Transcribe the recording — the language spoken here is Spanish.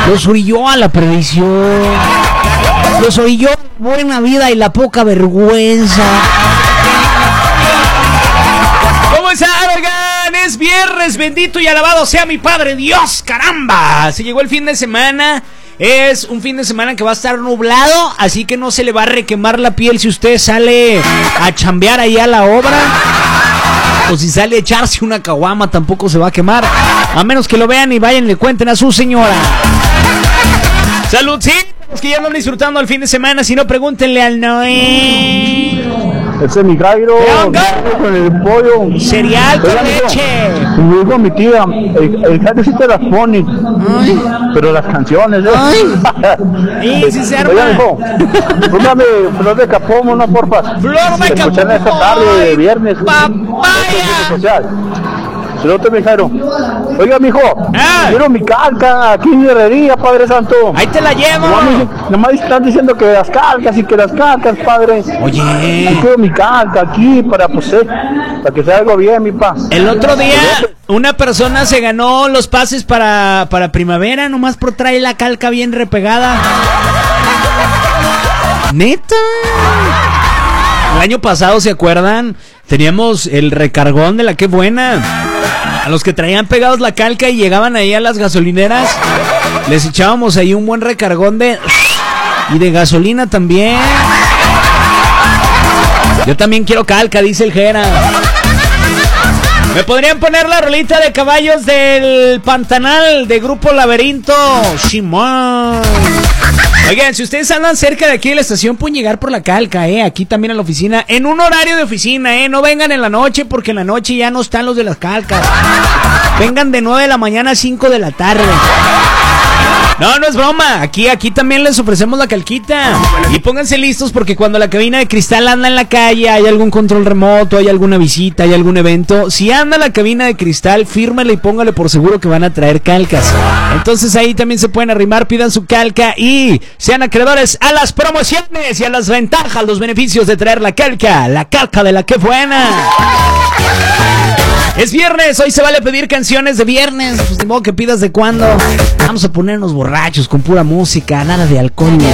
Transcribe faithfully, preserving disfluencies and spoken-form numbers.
Los orilló a la perdición. Los orilló a la buena vida y la poca vergüenza. ¿Cómo están, oigan? Es viernes, bendito y alabado sea mi Padre Dios, caramba. Se llegó el fin de semana. Es un fin de semana que va a estar nublado, así que no se le va a requemar la piel si usted sale a chambear ahí a la obra. O si sale a echarse una caguama, tampoco se va a quemar. A menos que lo vean y vayan y le cuenten a su señora. ¡Salud, sí! Los que ya no están disfrutando el fin de semana, si no, pregúntenle al Noé. Ese es mi Jairo, con el pollo. Cereal con leche. Me dijo mi tía, el, el Jairo sí te las pone. Ay. Pero las canciones, ¿eh? Ay. Sí, sí se arma. Oiga, hijo, póngame flor de capomo, no, porfa. Flor de capomo. Escucharla esta tarde de viernes. Papaya. Saludos, mi Jairo. Oiga, mijo, ah. quiero mi calca aquí en mi herrería, Padre Santo. Ahí te la llevo. Nomás están diciendo que las calcas y que las calcas, Padre. Oye. Yo quiero mi calca aquí para, pues, eh, para que sea algo bien, mi pa. El otro día una persona se ganó los pases para, para primavera, nomás por traer la calca bien repegada. ¿Neta? El año pasado, ¿se acuerdan? Teníamos el recargón de la Qué Buena. A los que traían pegados la calca y llegaban ahí a las gasolineras, les echábamos ahí un buen recargón de... y de gasolina también. Yo también quiero calca, dice el Jera. ¿Me podrían poner la rolita de Caballos del Pantanal de Grupo Laberinto? Simón. Oigan, si ustedes andan cerca de aquí de la estación, pueden llegar por la calca, eh, aquí también a la oficina, en un horario de oficina, eh, no vengan en la noche porque en la noche ya no están los de las calcas. Vengan de nueve de la mañana a cinco de la tarde. No, no es broma, aquí, aquí también les ofrecemos la calquita. Y pónganse listos porque cuando la cabina de cristal anda en la calle, hay algún control remoto, hay alguna visita, hay algún evento. Si anda la cabina de cristal, fírmale y póngale por seguro que van a traer calcas. Entonces ahí también se pueden arrimar, pidan su calca y sean acreedores a las promociones y a las ventajas, los beneficios de traer la calca, la calca de la Qué Buena. Es viernes, hoy se vale pedir canciones de viernes. Pues de modo que pidas de cuándo. Vamos a ponernos borrachos con pura música, nada de alcohol ni